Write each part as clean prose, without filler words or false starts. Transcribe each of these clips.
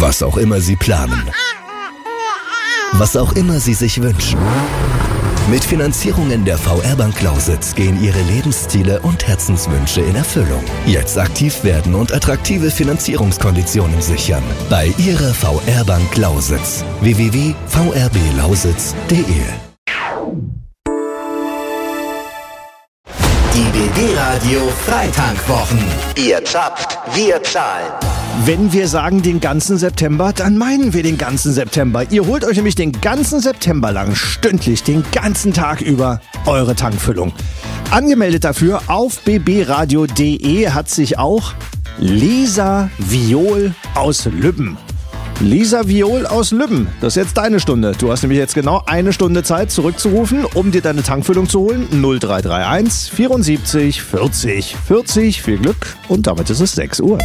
Was auch immer Sie planen. Was auch immer Sie sich wünschen. Mit Finanzierungen der VR-Bank Lausitz gehen Ihre Lebensziele und Herzenswünsche in Erfüllung. Jetzt aktiv werden und attraktive Finanzierungskonditionen sichern. Bei Ihrer VR-Bank Lausitz. www.vrblauSitz.de. Die BB Radio Freitankwwochen. Ihr zapft, wir zahlen. Wenn wir sagen den ganzen September, dann meinen wir den ganzen September. Ihr holt euch nämlich den ganzen September lang stündlich, den ganzen Tag über, eure Tankfüllung. Angemeldet dafür auf bbradio.de hat sich auch Lisa Viol aus Lübben. Lisa Viol aus Lübben, das ist jetzt deine Stunde. Du hast nämlich jetzt genau eine Stunde Zeit zurückzurufen, um dir deine Tankfüllung zu holen. 0331 74 40 40. Viel Glück und damit ist es 6 Uhr.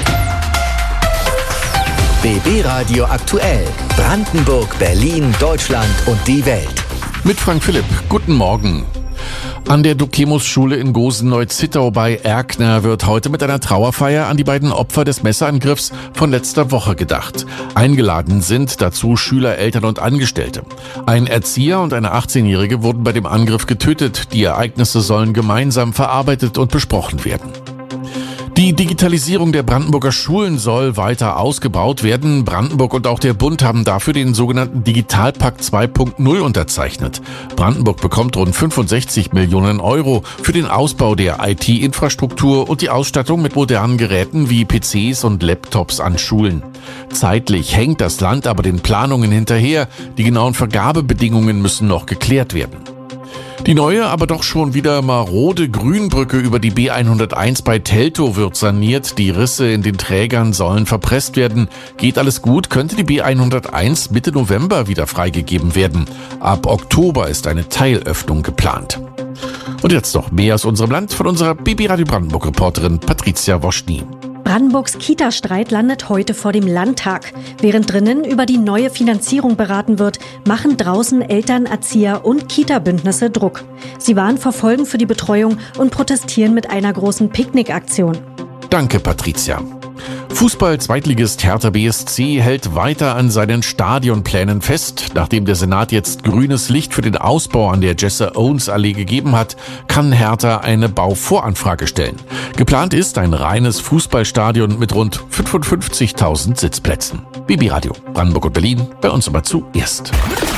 BB Radio aktuell. Brandenburg, Berlin, Deutschland und die Welt. Mit Frank Philipp. Guten Morgen. An der Dukemus-Schule in Gosen-Neu-Zittau bei Erkner wird heute mit einer Trauerfeier an die beiden Opfer des Messerangriffs von letzter Woche gedacht. Eingeladen sind dazu Schüler, Eltern und Angestellte. Ein Erzieher und eine 18-Jährige wurden bei dem Angriff getötet. Die Ereignisse sollen gemeinsam verarbeitet und besprochen werden. Die Digitalisierung der Brandenburger Schulen soll weiter ausgebaut werden. Brandenburg und auch der Bund haben dafür den sogenannten Digitalpakt 2.0 unterzeichnet. Brandenburg bekommt rund 65 Millionen Euro für den Ausbau der IT-Infrastruktur und die Ausstattung mit modernen Geräten wie PCs und Laptops an Schulen. Zeitlich hängt das Land aber den Planungen hinterher. Die genauen Vergabebedingungen müssen noch geklärt werden. Die neue, aber doch schon wieder marode Grünbrücke über die B101 bei Teltow wird saniert. Die Risse in den Trägern sollen verpresst werden. Geht alles gut, könnte die B101 Mitte November wieder freigegeben werden. Ab Oktober ist eine Teilöffnung geplant. Und jetzt noch mehr aus unserem Land von unserer BB Radio Brandenburg-Reporterin Patricia Woschny. Brandenburgs Kita-Streit landet heute vor dem Landtag. Während drinnen über die neue Finanzierung beraten wird, machen draußen Eltern, Erzieher und Kita-Bündnisse Druck. Sie warnen vor Folgen für die Betreuung und protestieren mit einer großen Picknickaktion. Danke, Patricia. Fußball-Zweitligist Hertha BSC hält weiter an seinen Stadionplänen fest. Nachdem der Senat jetzt grünes Licht für den Ausbau an der Jesse-Owens-Allee gegeben hat, kann Hertha eine Bauvoranfrage stellen. Geplant ist ein reines Fußballstadion mit rund 55.000 Sitzplätzen. BB Radio Brandenburg und Berlin, bei uns aber zuerst.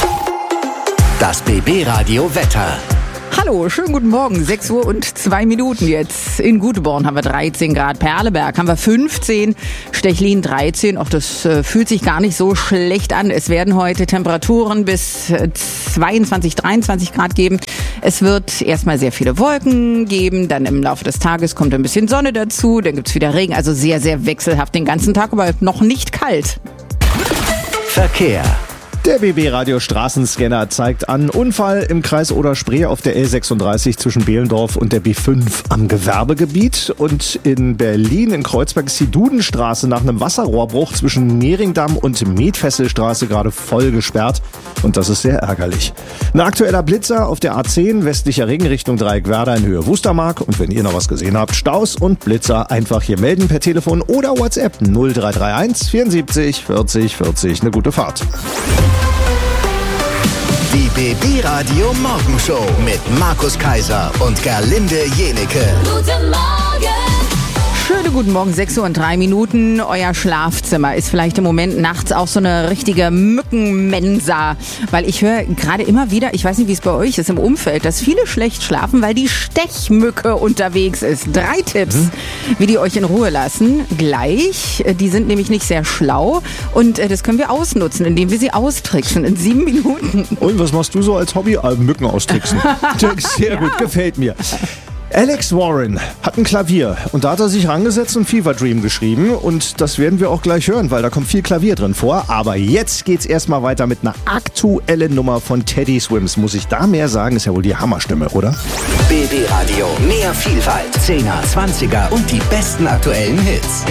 Das BB Radio Wetter. Hallo, schönen guten Morgen. 6 Uhr und 2 Minuten jetzt. In Guteborn haben wir 13 Grad, Perleberg haben wir 15, Stechlin 13. Auch das fühlt sich gar nicht so schlecht an. Es werden heute Temperaturen bis 22, 23 Grad geben. Es wird erstmal sehr viele Wolken geben. Dann im Laufe des Tages kommt ein bisschen Sonne dazu. Dann gibt's wieder Regen. Also sehr, sehr wechselhaft den ganzen Tag, aber noch nicht kalt. Verkehr. Der BB-Radio Straßenscanner zeigt an Unfall im Kreis Oder-Spree auf der L36 zwischen Behlendorf und der B5 am Gewerbegebiet. Und in Berlin in Kreuzberg ist die Dudenstraße nach einem Wasserrohrbruch zwischen Mehringdamm und Metfesselstraße gerade voll gesperrt. Und das ist sehr ärgerlich. Ein aktueller Blitzer auf der A10 westlicher Ring Richtung Dreieckwerder in Höhe Wustermark. Und wenn ihr noch was gesehen habt, Staus und Blitzer einfach hier melden per Telefon oder WhatsApp 0331 74 40 40. Eine gute Fahrt. Die BB Radio Morgenshow mit Markus Kaiser und Gerlinde Jenecke. Guten Morgen! Schönen guten Morgen, 6 Uhr und 3 Minuten. Euer Schlafzimmer ist vielleicht im Moment nachts auch so eine richtige Mückenmensa. Weil ich höre gerade immer wieder, ich weiß nicht, wie es bei euch ist im Umfeld, dass viele schlecht schlafen, weil die Stechmücke unterwegs ist. 3 Tipps, wie die euch in Ruhe lassen. Gleich, die sind nämlich nicht sehr schlau und das können wir ausnutzen, indem wir sie austricksen in 7 Minuten. Und was machst du so als Hobby? Mücken austricksen. Sehr gut, gefällt mir. Alex Warren hat ein Klavier und da hat er sich rangesetzt und Fever Dream geschrieben und das werden wir auch gleich hören, weil da kommt viel Klavier drin vor. Aber jetzt geht's erstmal weiter mit einer aktuellen Nummer von Teddy Swims. Muss ich da mehr sagen? Ist ja wohl die Hammerstimme, oder? BB Radio, mehr Vielfalt, 10er, 20er und die besten aktuellen Hits.